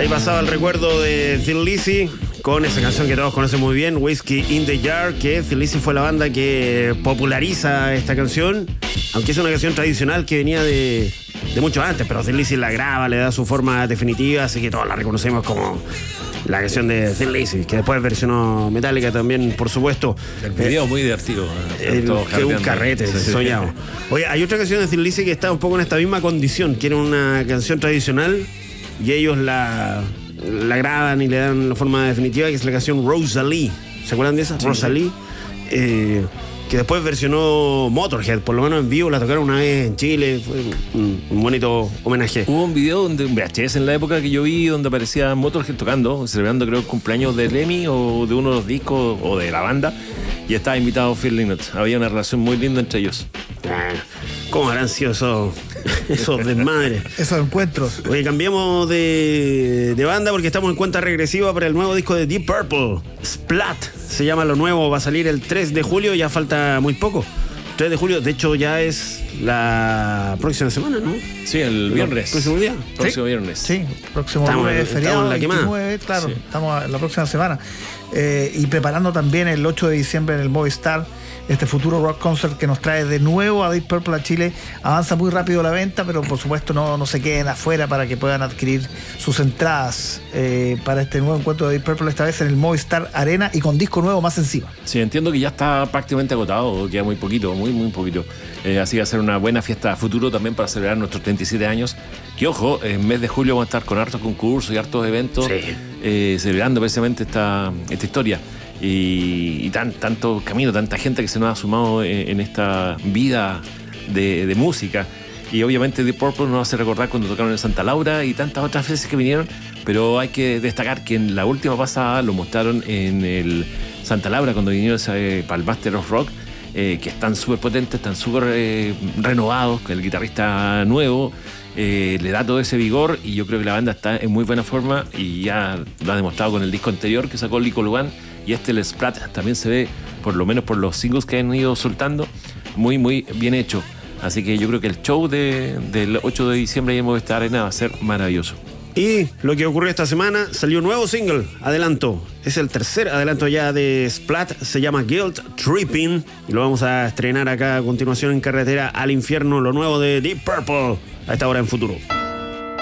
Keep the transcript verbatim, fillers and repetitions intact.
Ahí pasaba el recuerdo de Thin Lizzy con esa canción que todos conocen muy bien, Whiskey in the Jar, que Thin Lizzy fue la banda que populariza esta canción, aunque es una canción tradicional que venía de, de mucho antes, pero Thin Lizzy la graba, le da su forma definitiva, así que todos la reconocemos como la canción de Thin Lizzy, que después versionó Metallica también, por supuesto. El video eh, muy divertido. El, que un carrete, sí, soñado. Sí. Oye, hay otra canción de Thin Lizzy que está un poco en esta misma condición, que era una canción tradicional y ellos la, la graban y le dan la forma definitiva, que es la canción Rosalie. ¿Se acuerdan de esa? Sí. Rosalie. Eh, que después versionó Motorhead, por lo menos en vivo, la tocaron una vez en Chile, fue un, un bonito homenaje. Hubo un video donde un V H S en la época que yo vi donde aparecía Motorhead tocando, celebrando creo el cumpleaños de Lemmy o de uno de los discos o de la banda, y estaba invitado Phil Lynott. Había una relación muy linda entre ellos. ¿Cómo habrán sido esos, esos desmadres? Esos encuentros. Oye, cambiamos de, de banda porque estamos en cuenta regresiva para el nuevo disco de Deep Purple. Splat se llama lo nuevo, va a salir el tres de julio, ya falta muy poco. tres de julio, de hecho ya es la próxima semana, ¿no? Sí, el viernes. ¿El próximo día? Próximo viernes. Sí, próximo estamos, lunes, feriado, estamos en la veintinueve, claro, sí. Estamos la próxima semana. Eh, y preparando también el ocho de diciembre en el Movistar este futuro rock concert que nos trae de nuevo a Deep Purple a Chile. Avanza muy rápido la venta, pero por supuesto no, no se queden afuera para que puedan adquirir sus entradas eh, para este nuevo encuentro de Deep Purple, esta vez en el Movistar Arena y con disco nuevo más encima. Sí, entiendo que ya está prácticamente agotado, queda muy poquito, muy muy poquito. Eh, así va a ser una buena fiesta a futuro también para celebrar nuestros treinta y siete años. Que ojo, en mes de julio vamos a estar con hartos concursos y hartos eventos, sí. eh, celebrando precisamente esta, esta historia. Y, y tan, tanto camino, tanta gente que se nos ha sumado en, en esta vida de, de música. Y obviamente Deep Purple nos hace recordar cuando tocaron en Santa Laura y tantas otras veces que vinieron, pero hay que destacar que en la última pasada lo mostraron en el Santa Laura cuando vinieron eh, para el Master of Rock, eh, que están súper potentes, están súper eh, renovados, con el guitarrista nuevo. Eh, le da todo ese vigor y yo creo que la banda está en muy buena forma y ya lo ha demostrado con el disco anterior que sacó Lico Lugan, y este, el Splat, también se ve, por lo menos por los singles que han ido soltando, muy muy bien hecho. Así que yo creo que el show de, del ocho de diciembre en Movistar Arena va a ser maravilloso. Y lo que ocurrió esta semana, salió un nuevo single, adelanto. Es el tercer adelanto ya de Splat, se llama Guilt Tripping y lo vamos a estrenar acá a continuación en Carretera al Infierno, lo nuevo de Deep Purple, a esta hora en Futuro.